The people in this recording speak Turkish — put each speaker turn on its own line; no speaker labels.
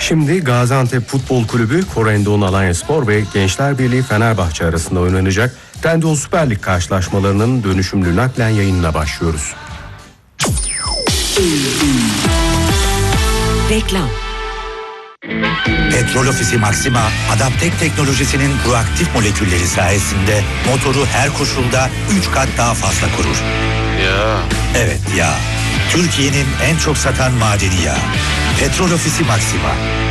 Şimdi Gaziantep Futbol Kulübü, Korendon Alanyaspor ve Gençler Birliği Fenerbahçe arasında oynanacak Trendyol Süper Lig karşılaşmalarının dönüşümlü naklen yayınına başlıyoruz.
Reklam.
Petrol Ofisi Maxima, Adaptek teknolojisinin proaktif molekülleri sayesinde motoru her koşulda 3 kat daha fazla korur.
Ya.
Evet ya. Türkiye'nin en çok satan madeni yağı. Petrol Ofisi Maxima.